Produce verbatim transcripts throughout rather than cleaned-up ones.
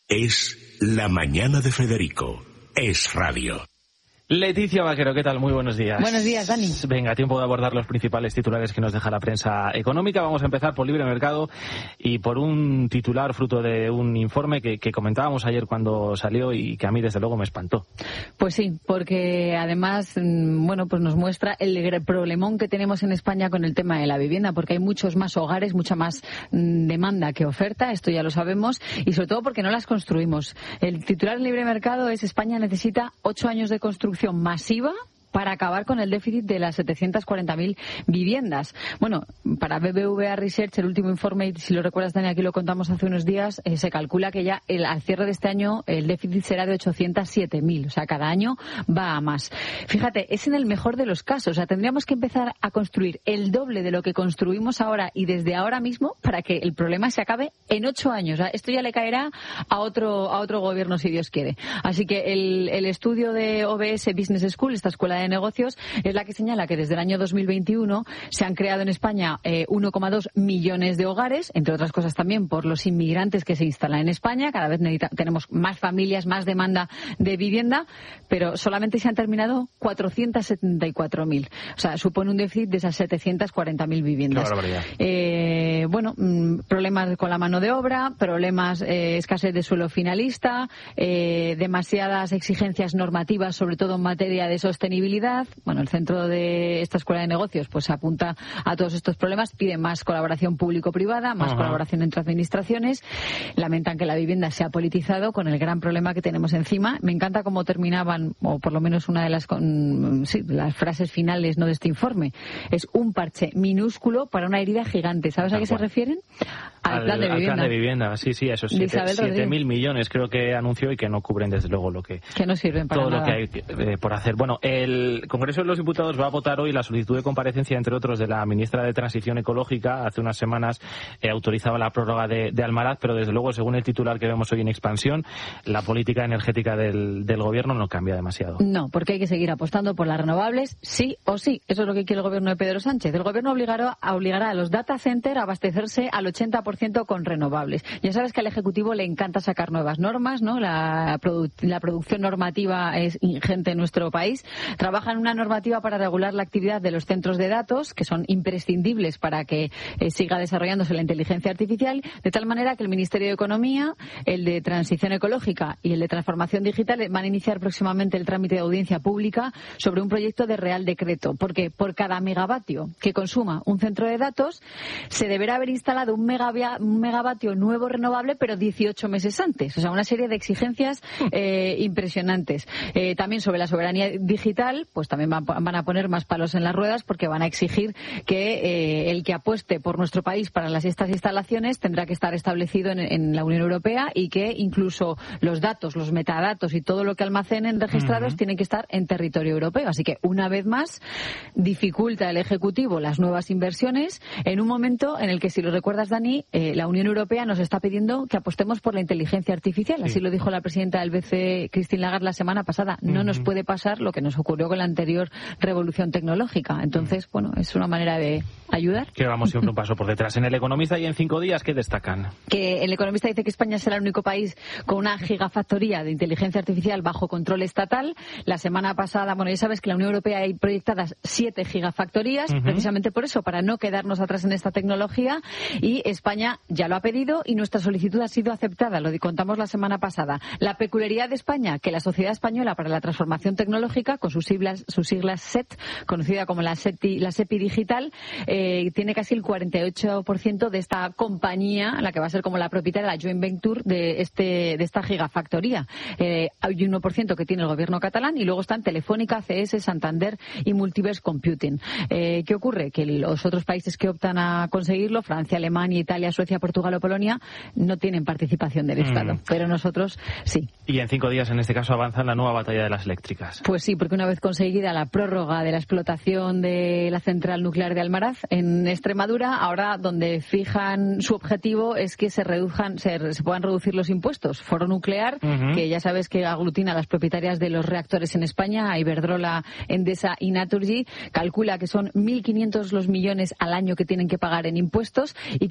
Es La Mañana de Federico. Es radio. Leticia Vaquero, ¿qué tal? Muy buenos días. Buenos días, Dani. Venga, tiempo de abordar los principales titulares que nos deja la prensa económica. Vamos a empezar por libre mercado y por un titular fruto de un informe que, que comentábamos ayer cuando salió y que a mí desde luego me espantó. Pues sí, porque además, bueno, pues nos muestra el problemón que tenemos en España con el tema de la vivienda, porque hay muchos más hogares, mucha más demanda que oferta, esto ya lo sabemos, y sobre todo porque no las construimos. El titular en libre mercado es: España necesita ocho años de construcción masiva para acabar con el déficit de las setecientas cuarenta mil viviendas. Bueno, para B B V A Research, el último informe, si lo recuerdas, Dani, aquí lo contamos hace unos días, eh, se calcula que ya el, al cierre de este año el déficit será de ochocientas siete mil, o sea, cada año va a más. Fíjate, es en el mejor de los casos, o sea, tendríamos que empezar a construir el doble de lo que construimos ahora y desde ahora mismo para que el problema se acabe en ocho años. O sea, esto ya le caerá a otro a otro gobierno si Dios quiere. Así que el, el estudio de O B S Business School, esta escuela de negocios, es la que señala que desde el año dos mil veintiuno se han creado en España eh, uno coma dos millones de hogares, entre otras cosas también por los inmigrantes que se instalan en España. Cada vez necesita, tenemos más familias, más demanda de vivienda, pero solamente se han terminado cuatrocientas setenta y cuatro mil. O sea, supone un déficit de esas setecientas cuarenta mil viviendas. Qué barbaridad. Eh, bueno, mmm, problemas con la mano de obra, problemas, eh, escasez de suelo finalista, eh, demasiadas exigencias normativas, sobre todo en materia de sostenibilidad. Bueno, el centro de esta escuela de negocios pues apunta a todos estos problemas, pide más colaboración público-privada, más Ajá. colaboración entre administraciones. Lamentan que la vivienda se ha politizado con el gran problema que tenemos encima. Me encanta cómo terminaban, o por lo menos una de las, con, sí, las frases finales no de este informe. Es un parche minúsculo para una herida gigante. ¿Sabes a qué se refieren? Al, al plan de vivienda. Al plan de vivienda, sí, sí, esos siete mil millones creo que anunció y que no cubren desde luego lo que... Que no sirven para todo nada. Todo lo que hay eh, por hacer. Bueno, el Congreso de los Diputados va a votar hoy la solicitud de comparecencia, entre otros, de la ministra de Transición Ecológica. Hace unas semanas eh, autorizaba la prórroga de, de Almaraz, pero desde luego, según el titular que vemos hoy en Expansión, la política energética del, del gobierno no cambia demasiado. No, porque hay que seguir apostando por las renovables, sí o sí. Eso es lo que quiere el gobierno de Pedro Sánchez. El gobierno obligará, obligará a los data centers a abastecerse al ochenta por ciento con renovables. Ya sabes que al Ejecutivo le encanta sacar nuevas normas, ¿no? La, produ- la producción normativa es ingente en nuestro país. Trabajan una normativa para regular la actividad de los centros de datos, que son imprescindibles para que eh, siga desarrollándose la inteligencia artificial, de tal manera que el Ministerio de Economía, el de Transición Ecológica y el de Transformación Digital van a iniciar próximamente el trámite de audiencia pública sobre un proyecto de Real Decreto, porque por cada megavatio que consuma un centro de datos se deberá haber instalado un, megavia, un megavatio nuevo renovable, pero dieciocho meses antes. O sea, una serie de exigencias eh, impresionantes. Eh, también sobre la soberanía digital, pues también van, van a poner más palos en las ruedas, porque van a exigir que eh, el que apueste por nuestro país para las, estas instalaciones tendrá que estar establecido en, en la Unión Europea, y que incluso los datos, los metadatos y todo lo que almacenen registrados uh-huh. tienen que estar en territorio europeo. Así que, una vez más, dificulta el Ejecutivo las nuevas inversiones en un momento en el que, si lo recuerdas, Dani, eh, la Unión Europea nos está pidiendo que apostemos por la inteligencia artificial. Así sí. lo dijo la presidenta del B C E, Christine Lagarde, la semana pasada. No uh-huh. nos puede pasar lo que nos ocurrió con la anterior revolución tecnológica. Entonces, uh-huh. bueno, es una manera de ayudar. Que vamos siempre un paso por detrás. En El Economista y en Cinco Días, ¿qué destacan? Que El Economista dice que España será el único país con una gigafactoría de inteligencia artificial bajo control estatal. La semana pasada, bueno, ya sabes que en la Unión Europea hay proyectadas siete gigafactorías, uh-huh. precisamente por eso, para no quedarnos atrás en esta tecnología, y España ya lo ha pedido y nuestra solicitud ha sido aceptada, lo contamos la semana pasada. La peculiaridad de España, que la Sociedad Española para la Transformación Tecnológica, con sus siglas, sus siglas S E T, conocida como la SEPI, la SEPI Digital, eh, tiene casi el cuarenta y ocho por ciento de esta compañía, la que va a ser como la propietaria, la joint venture de este de esta gigafactoría. Eh, hay un uno por ciento que tiene el gobierno catalán, y luego están Telefónica, C S, Santander y Multiverse Computing. Eh, ¿Qué ocurre? Que los otros países que optan a conseguirlo, Francia, Alemania, Italia, Suecia, Portugal o Polonia, no tienen participación del Estado, mm. pero nosotros sí. Y en Cinco Días, en este caso, avanza en la nueva batalla de las eléctricas. Pues sí, porque una vez conseguida la prórroga de la explotación de la central nuclear de Almaraz en Extremadura, ahora donde fijan su objetivo es que se reduzcan, se, se puedan reducir los impuestos. Foro Nuclear, uh-huh. que ya sabes que aglutina a las propietarias de los reactores en España, a Iberdrola, Endesa y Naturgy, calcula que son mil quinientos los millones al año que tienen que pagar en impuestos, y que por tanto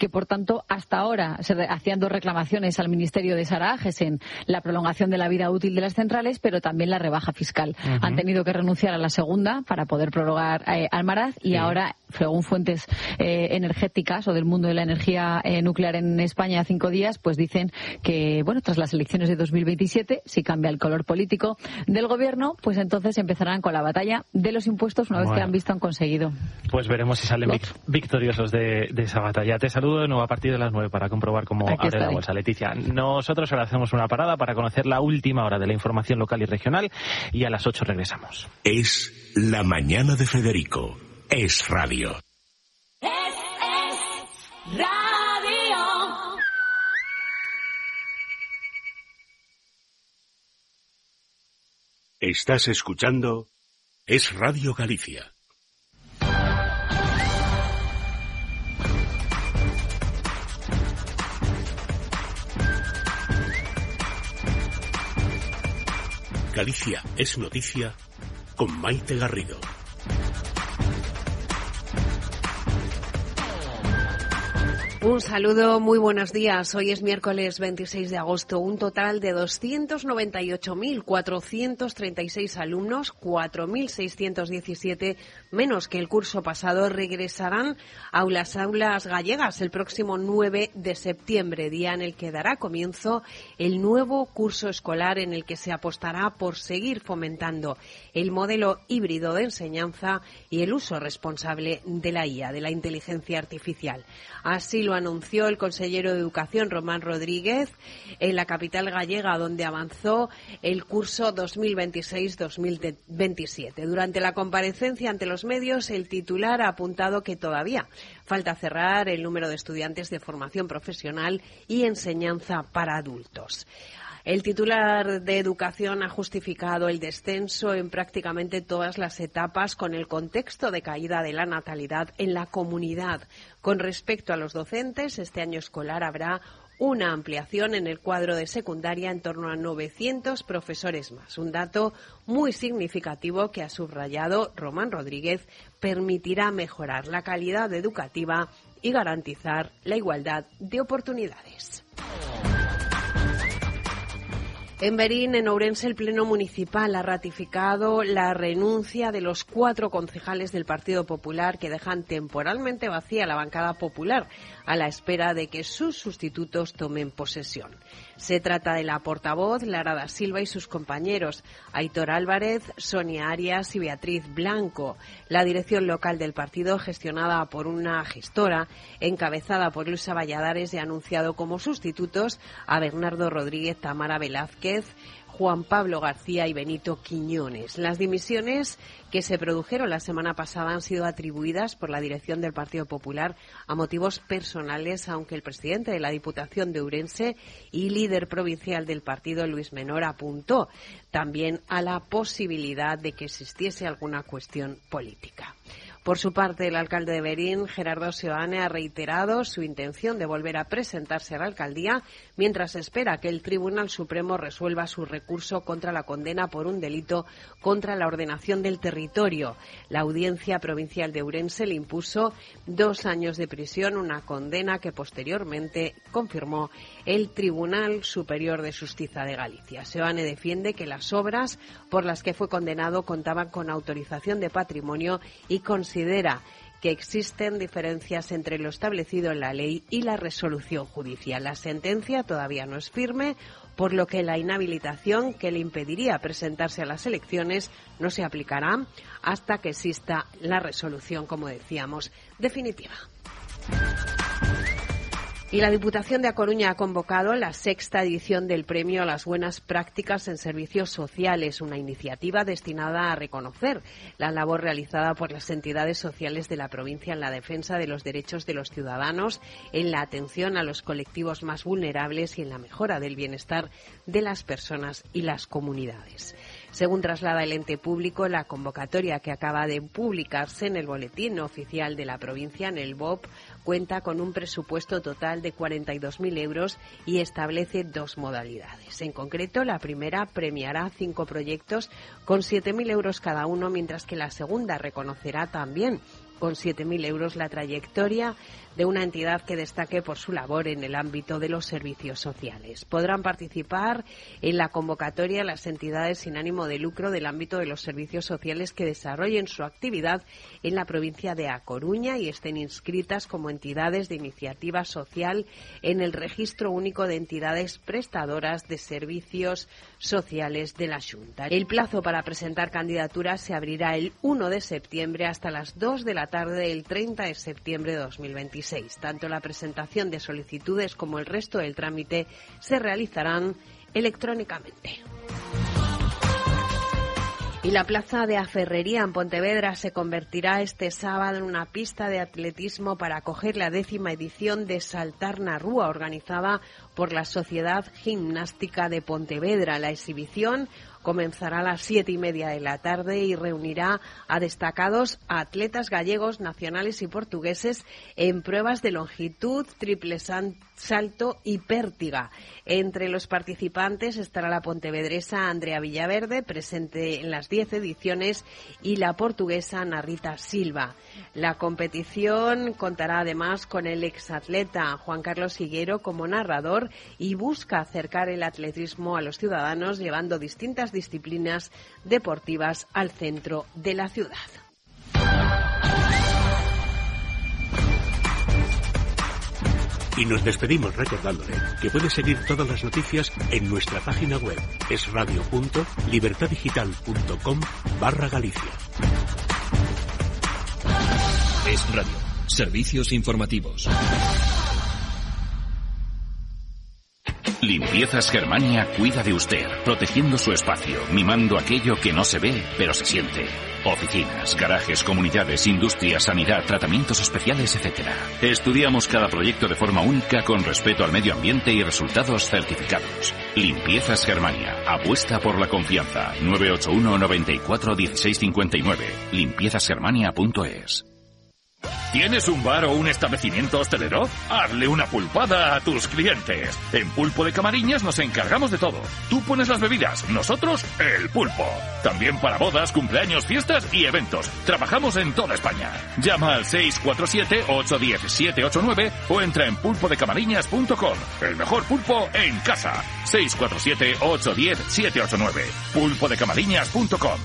tanto, hasta ahora se hacían dos reclamaciones al Ministerio de Sara Agesen, la prolongación de la vida útil de las centrales, pero también la rebaja fiscal. Uh-huh. Han tenido que renunciar a la segunda para poder prorrogar eh, Almaraz y sí. ahora, según fuentes eh, energéticas o del mundo de la energía eh, nuclear en España, cinco días, pues dicen que, bueno, tras las elecciones de dos mil veintisiete, si cambia el color político del gobierno, pues entonces empezarán con la batalla de los impuestos una vez bueno. que han visto han conseguido. Pues veremos si salen vic- victoriosos de, de esa batalla. Te saludo de nuevo a partir de las nueve para comprobar cómo Aquí abre estaré. la bolsa, Leticia. Nosotros ahora hacemos una parada para conocer la última hora de la información local y regional y a las ocho regresamos. Es La Mañana de Federico. Es radio. Es, es radio. Estás escuchando Es Radio Galicia. Galicia es noticia con Maite Garrido. Un saludo, muy buenos días. Hoy es miércoles veintiséis de agosto. Un total de doscientos noventa y ocho mil cuatrocientos treinta y seis alumnos, cuatro mil seiscientos diecisiete menos que el curso pasado, regresarán a las aulas gallegas el próximo nueve de septiembre, día en el que dará comienzo el nuevo curso escolar en el que se apostará por seguir fomentando el modelo híbrido de enseñanza y el uso responsable de la I A, de la inteligencia artificial. Así lo anunció el consejero de Educación, Román Rodríguez, en la capital gallega, donde avanzó el curso dos mil veintiséis dos mil veintisiete. Durante la comparecencia ante los medios, el titular ha apuntado que todavía falta cerrar el número de estudiantes de formación profesional y enseñanza para adultos. El titular de Educación ha justificado el descenso en prácticamente todas las etapas con el contexto de caída de la natalidad en la comunidad. Con respecto a los docentes, este año escolar habrá una ampliación en el cuadro de secundaria en torno a novecientos profesores más. Un dato muy significativo que ha subrayado Román Rodríguez permitirá mejorar la calidad educativa y garantizar la igualdad de oportunidades. En Verín, en Ourense, el Pleno Municipal ha ratificado la renuncia de los cuatro concejales del Partido Popular que dejan temporalmente vacía la bancada popular a la espera de que sus sustitutos tomen posesión. Se trata de la portavoz Lara da Silva y sus compañeros Aitor Álvarez, Sonia Arias y Beatriz Blanco. La dirección local del partido, gestionada por una gestora encabezada por Luisa Valladares, ha anunciado como sustitutos a Bernardo Rodríguez, Tamara Velázquez, Juan Pablo García y Benito Quiñones. Las dimisiones que se produjeron la semana pasada han sido atribuidas por la dirección del Partido Popular a motivos personales, aunque el presidente de la Diputación de Ourense y líder provincial del partido, Luis Menor, apuntó también a la posibilidad de que existiese alguna cuestión política. Por su parte, el alcalde de Verín, Gerardo Seoane, ha reiterado su intención de volver a presentarse a la alcaldía mientras espera que el Tribunal Supremo resuelva su recurso contra la condena por un delito contra la ordenación del territorio. La Audiencia Provincial de Ourense le impuso dos años de prisión, una condena que posteriormente confirmó el Tribunal Superior de Justicia de Galicia. Seoane defiende que las obras por las que fue condenado contaban con autorización de patrimonio y considera que existen diferencias entre lo establecido en la ley y la resolución judicial. La sentencia todavía no es firme, por lo que la inhabilitación que le impediría presentarse a las elecciones no se aplicará hasta que exista la resolución, como decíamos, definitiva. Y la Diputación de A Coruña ha convocado la sexta edición del Premio a las Buenas Prácticas en Servicios Sociales, una iniciativa destinada a reconocer la labor realizada por las entidades sociales de la provincia en la defensa de los derechos de los ciudadanos, en la atención a los colectivos más vulnerables y en la mejora del bienestar de las personas y las comunidades. Según traslada el ente público, la convocatoria que acaba de publicarse en el Boletín Oficial de la provincia, en el B O P, cuenta con un presupuesto total de cuarenta y dos mil euros y establece dos modalidades. En concreto, la primera premiará cinco proyectos con siete mil euros cada uno, mientras que la segunda reconocerá también con siete mil euros la trayectoria de una entidad que destaque por su labor en el ámbito de los servicios sociales. Podrán participar en la convocatoria las entidades sin ánimo de lucro del ámbito de los servicios sociales que desarrollen su actividad en la provincia de A Coruña y estén inscritas como entidades de iniciativa social en el Registro Único de Entidades Prestadoras de Servicios Sociales de la Xunta. El plazo para presentar candidaturas se abrirá el uno de septiembre hasta las dos de la tarde del treinta de septiembre de dos mil veintiséis. Tanto la presentación de solicitudes como el resto del trámite se realizarán electrónicamente. Y la plaza de Aferrería en Pontevedra se convertirá este sábado en una pista de atletismo para acoger la décima edición de Saltar na Rúa, organizada por la Sociedad Gimnástica de Pontevedra. La exhibición comenzará a las siete y media de la tarde y reunirá a destacados atletas gallegos, nacionales y portugueses en pruebas de longitud, triple salto y pértiga. Entre los participantes estará la pontevedresa Andrea Villaverde, presente en las diez ediciones, y la portuguesa Narita Silva. La competición contará además con el exatleta Juan Carlos Higuero como narrador y busca acercar el atletismo a los ciudadanos llevando distintas disciplinas deportivas al centro de la ciudad. Y nos despedimos recordándole que puede seguir todas las noticias en nuestra página web esradio punto libertadigital punto com barra Galicia. Es Radio. Servicios informativos. Limpiezas Germania cuida de usted, protegiendo su espacio, mimando aquello que no se ve, pero se siente. Oficinas, garajes, comunidades, industria, sanidad, tratamientos especiales, etcétera. Estudiamos cada proyecto de forma única con respeto al medio ambiente y resultados certificados. Limpiezas Germania. Apuesta por la confianza. nueve ocho uno, noventa y cuatro, dieciséis cincuenta y nueve. limpiezas germania punto es. ¿Tienes un bar o un establecimiento hostelero? Hazle una pulpada a tus clientes. En Pulpo de Camariñas nos encargamos de todo. Tú pones las bebidas, nosotros el pulpo. También para bodas, cumpleaños, fiestas y eventos. Trabajamos en toda España. Llama al seis cuatro siete, ocho uno cero, siete ocho nueve o entra en pulpo de camariñas punto com. El mejor pulpo en casa. seis cuatro siete, ocho uno cero, siete ocho nueve. pulpo de camariñas punto com.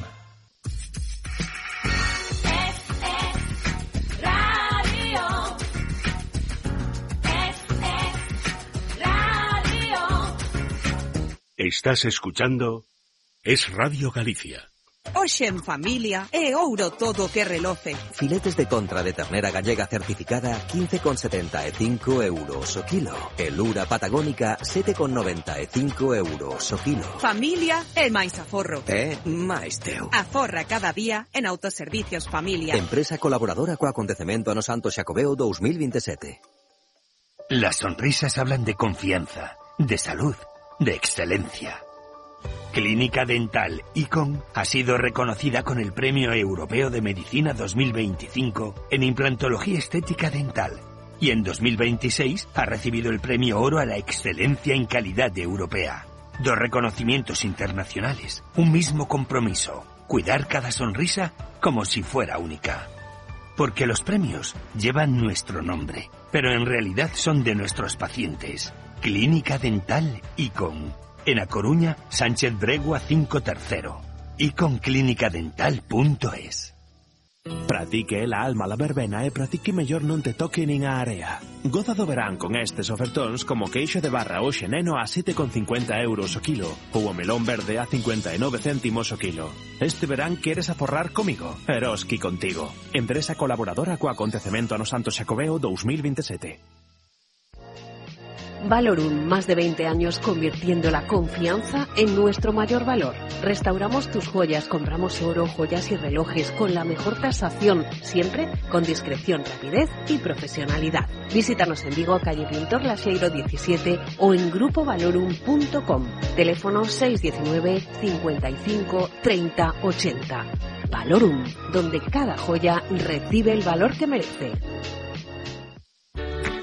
Estás escuchando Es Radio Galicia. Hoxe en familia é ouro todo que reloce. Filetes de contra de ternera gallega certificada quince con setenta e cinco euros o kilo. E lura patagónica sete con noventa e cinco euros o kilo. Familia é máis aforro. É máis teu. Aforra cada día en Autoservicios Familia. Empresa colaboradora co acontecemento ano Santo Xacobeo dos mil veintisiete. Las sonrisas hablan de confianza, de salud, de excelencia. Clínica Dental Icon ha sido reconocida con el Premio Europeo de Medicina dos mil veinticinco en implantología estética dental y en dos mil veintiséis ha recibido el Premio Oro a la excelencia en calidad europea. Dos reconocimientos internacionales, un mismo compromiso, cuidar cada sonrisa como si fuera única. Porque los premios llevan nuestro nombre, pero en realidad son de nuestros pacientes. Clínica Dental Icon. En A Coruña, Sánchez Bregua cinco tercero. icon clínica dental punto es. Para ti que é la alma la verbena e para ti que mellor non te toque nin a area. Goza do verán con estes ofertóns como queixo de barra hoxe neno a sete con cincuenta euros o kilo ou o melón verde a cincuenta e nove céntimos o kilo. Este verán queres aforrar comigo? Eroski contigo. Empresa colaboradora co acontecemento ano Santo Xacobeo dos mil veintisiete. Valorum, más de veinte años convirtiendo la confianza en nuestro mayor valor. Restauramos tus joyas, compramos oro, joyas y relojes con la mejor tasación, siempre con discreción, rapidez y profesionalidad. Visítanos en Vigo, calle Pintor Laseiro diecisiete o en grupo valorum punto com. Teléfono seis uno nueve, cincuenta y cinco, treinta, ochenta. Valorum, donde cada joya recibe el valor que merece.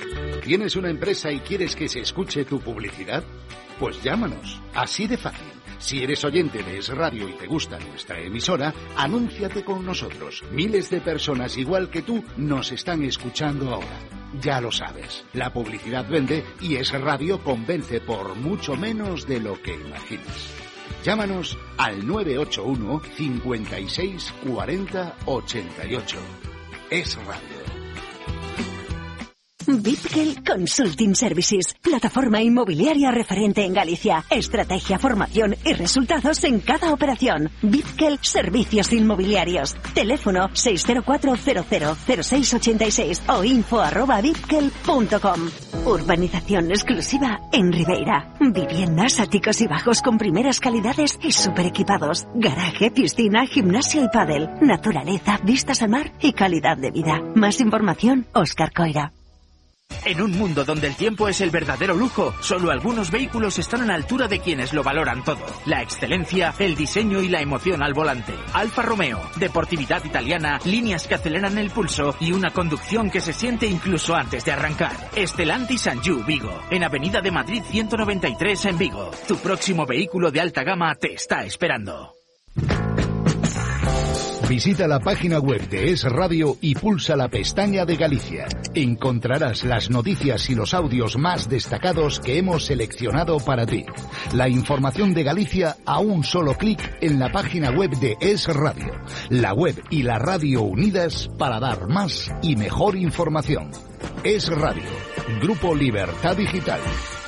¿Tienes una empresa y quieres que se escuche tu publicidad? Pues llámanos, así de fácil. Si eres oyente de Es Radio y te gusta nuestra emisora, anúnciate con nosotros. Miles de personas igual que tú nos están escuchando ahora. Ya lo sabes, la publicidad vende y Es Radio convence por mucho menos de lo que imaginas. Llámanos al nueve ocho uno, cincuenta y seis, cuarenta, ochenta y ocho. Es Radio. Bitgel Consulting Services, plataforma inmobiliaria referente en Galicia. Estrategia, formación y resultados en cada operación. Bitgel Servicios Inmobiliarios. Teléfono seis cero cuatro cero cero cero seis ocho seis o info arroba bitgel punto com. Urbanización exclusiva en Ribeira. Viviendas, áticos y bajos con primeras calidades y super equipados. Garaje, piscina, gimnasio y pádel. Naturaleza, vistas al mar y calidad de vida. Más información, Óscar Coira. En un mundo donde el tiempo es el verdadero lujo, solo algunos vehículos están a la altura de quienes lo valoran todo. La excelencia, el diseño y la emoción al volante. Alfa Romeo, deportividad italiana, líneas que aceleran el pulso y una conducción que se siente incluso antes de arrancar. Stellantis Anjou Vigo, en Avenida de Madrid ciento noventa y tres en Vigo. Tu próximo vehículo de alta gama te está esperando. Visita la página web de Es Radio y pulsa la pestaña de Galicia. Encontrarás las noticias y los audios más destacados que hemos seleccionado para ti. La información de Galicia a un solo clic en la página web de Es Radio. La web y la radio unidas para dar más y mejor información. Es Radio, Grupo Libertad Digital.